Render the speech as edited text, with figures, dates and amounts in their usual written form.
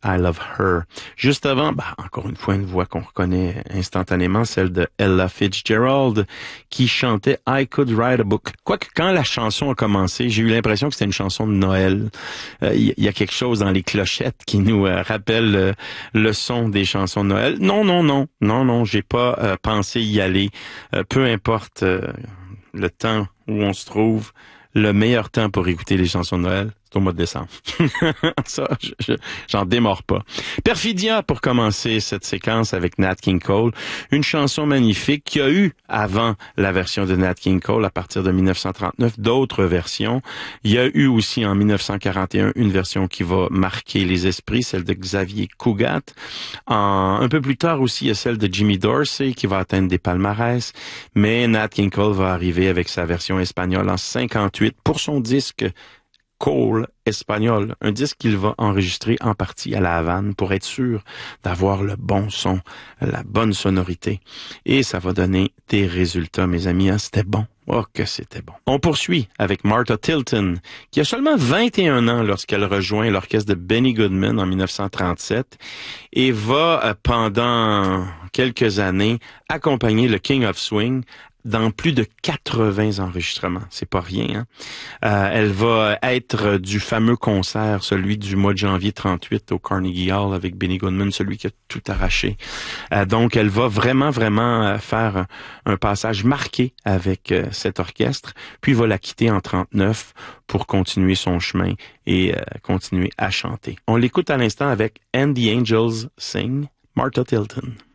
I Love Her. Juste avant, encore une fois, une voix qu'on reconnaît instantanément, celle de Ella Fitzgerald, qui chantait I Could Write a Book. Quoique, quand la chanson a commencé, j'ai eu l'impression que c'était une chanson de Noël. Il y a quelque chose dans les clochettes qui nous rappelle le son des chansons de Noël. Non, j'ai pas pensé y aller. Peu importe le temps où on se trouve, le meilleur temps pour écouter les chansons de Noël, c'est au mois de décembre. Ça, j'en démords pas. Perfidia pour commencer cette séquence avec Nat King Cole, une chanson magnifique qui a eu, avant la version de Nat King Cole, à partir de 1939, d'autres versions. Il y a eu aussi en 1941 une version qui va marquer les esprits, celle de Xavier Cugat. Un peu plus tard aussi, il y a celle de Jimmy Dorsey qui va atteindre des palmarès, mais Nat King Cole va arriver avec sa version espagnole en 58 pour son disque Cole espagnol, un disque qu'il va enregistrer en partie à La Havane pour être sûr d'avoir le bon son, la bonne sonorité. Et ça va donner des résultats, mes amis, hein? C'était bon. Oh, que c'était bon. On poursuit avec Martha Tilton, qui a seulement 21 ans lorsqu'elle rejoint l'orchestre de Benny Goodman en 1937 et va, pendant quelques années, accompagner le King of Swing dans plus de 80 enregistrements. C'est pas rien, hein? Elle va être du fameux concert, celui du mois de janvier 38 au Carnegie Hall avec Benny Goodman, celui qui a tout arraché. Donc, elle va vraiment faire un passage marqué avec cet orchestre, puis va la quitter en 39 pour continuer son chemin et continuer à chanter. On l'écoute à l'instant avec And the Angels Sing, Martha Tilton.